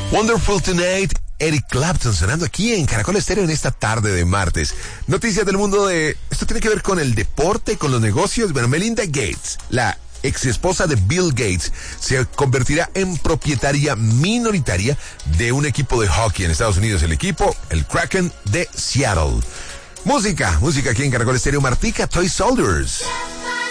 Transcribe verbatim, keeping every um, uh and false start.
Wonderful Tonight, Eric Clapton sonando aquí en Caracol Estéreo en esta tarde de martes. Noticias del mundo de... Esto tiene que ver con el deporte, con los negocios. Bueno, Melinda Gates, la ex esposa de Bill Gates, se convertirá en propietaria minoritaria de un equipo de hockey en Estados Unidos. El equipo, el Kraken de Seattle. Música, música aquí en Caracol Estéreo. Martica, Toy Soldiers.